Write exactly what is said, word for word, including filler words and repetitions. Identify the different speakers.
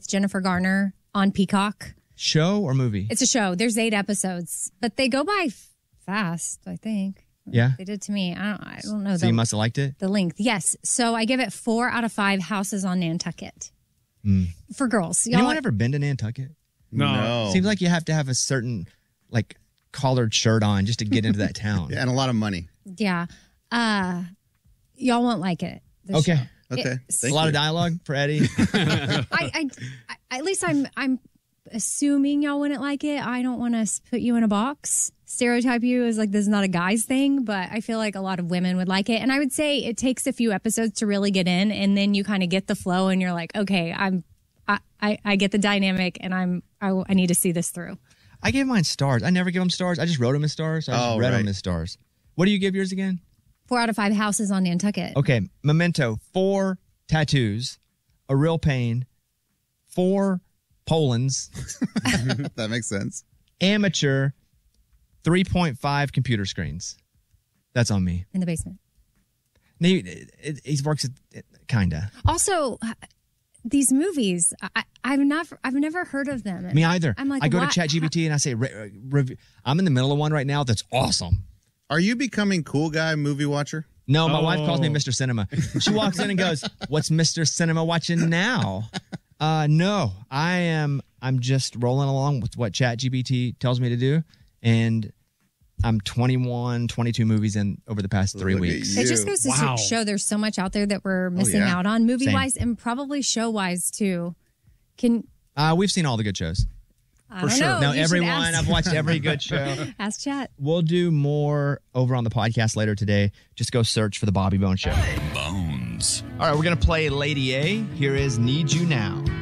Speaker 1: with Jennifer Garner on Peacock.
Speaker 2: Show or movie?
Speaker 1: It's a show. There's eight episodes, but they go by f- fast, I think.
Speaker 2: Yeah.
Speaker 1: They did to me. I don't, I don't know.
Speaker 2: So
Speaker 1: the,
Speaker 2: you must have liked it?
Speaker 1: The length. Yes. So I give it four out of five houses on Nantucket.
Speaker 2: Mm.
Speaker 1: For girls. Y'all
Speaker 2: Anyone
Speaker 1: like-
Speaker 2: ever been to Nantucket?
Speaker 3: No. no.
Speaker 2: Seems like you have to have a certain, like, collared shirt on just to get into that town.
Speaker 4: Yeah, and a lot of money.
Speaker 1: Yeah. Uh, y'all won't like it. the
Speaker 2: Okay.
Speaker 1: show.
Speaker 4: Okay.
Speaker 1: It's-
Speaker 2: A lot of dialogue for Eddie.
Speaker 1: I, I, I, at least I'm, I'm assuming y'all wouldn't like it. I don't want to put you in a box, stereotype you as like this is not a guy's thing, but I feel like a lot of women would like it. And I would say it takes a few episodes to really get in, and then you kind of get the flow, and you're like, okay, I'm, I, I, I get the dynamic, and I'm, I, I need to see this through.
Speaker 2: I gave mine stars. I never give them stars. I just wrote them as stars. So I just
Speaker 4: Oh,
Speaker 2: read
Speaker 4: right.
Speaker 2: them as stars. What do you give yours again?
Speaker 1: Four out of five houses on Nantucket.
Speaker 2: Okay, Memento, four tattoos, a real pain, four Polands,
Speaker 4: That makes sense.
Speaker 2: amateur, three point five computer screens. That's on me.
Speaker 1: In the basement.
Speaker 2: He, it, he works at, kinda.
Speaker 1: Also, these movies, I, I've never, I've never heard of them.
Speaker 2: Me either.
Speaker 1: I'm like,
Speaker 2: I go
Speaker 1: what?
Speaker 2: to ChatGPT and I say, re- review. I'm in the middle of one right now that's awesome.
Speaker 4: Are you becoming cool guy movie watcher?
Speaker 2: No, my wife calls me
Speaker 3: Oh.
Speaker 2: Mister Cinema. She walks in and goes, "What's Mister Cinema watching now?" Uh, no, I am. I'm just rolling along with what ChatGPT tells me to do, and I'm twenty-one, twenty-two movies in over the past three
Speaker 4: Look at
Speaker 2: weeks.
Speaker 4: you.
Speaker 1: It just goes to
Speaker 3: Wow.
Speaker 1: show there's so much out there that we're missing
Speaker 4: yeah.
Speaker 1: out on, movie wise and probably show wise too. Can
Speaker 2: Uh, we've seen all the good shows.
Speaker 1: I
Speaker 2: For
Speaker 1: don't
Speaker 2: sure.
Speaker 1: know.
Speaker 2: No,
Speaker 1: You should
Speaker 2: everyone.
Speaker 1: ask-
Speaker 2: I've watched every good show.
Speaker 1: Ask Chat.
Speaker 2: We'll do more over on the podcast later today. Just go search for the Bobby Bone Show.
Speaker 5: Bones.
Speaker 2: All right, we're going to play Lady A. Here is Need You Now.